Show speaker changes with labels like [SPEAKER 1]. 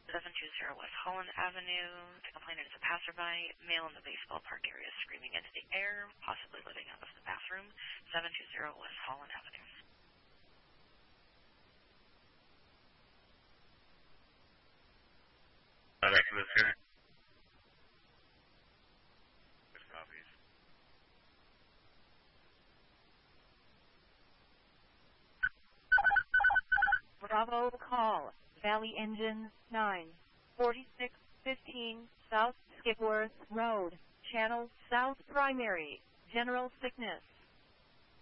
[SPEAKER 1] 720 West Holland Avenue. The complainant is a passerby, male in the baseball park area screaming into the air, possibly living out of the bathroom. 720 West Holland Avenue.
[SPEAKER 2] Here. Good copies.
[SPEAKER 3] Bravo call. Valley Engine 9. 4615 South Skipworth Road. Channel South Primary. General sickness.